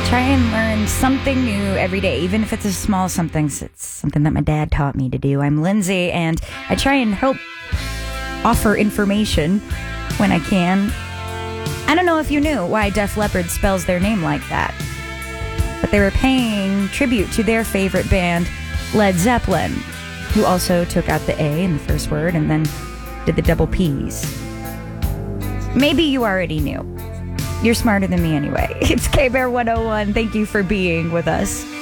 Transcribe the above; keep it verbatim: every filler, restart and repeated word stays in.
try and learn something new every day, even if it's a small something. It's something that my dad taught me to do. I'm Lindsay, and I try and help offer information when I can. I don't know if you knew why Def Leppard spells their name like that, but they were paying tribute to their favorite band, Led Zeppelin, who also took out the A in the first word and then did the double P's. Maybe you already knew. You're smarter than me anyway. It's K-Bear one oh one. Thank you for being with us.